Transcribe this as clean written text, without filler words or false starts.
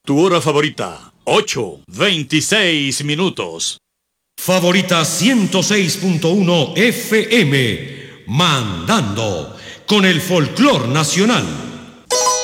Tu hora favorita, 8:26. Favorita 106.1 FM, mandando con el folclor nacional.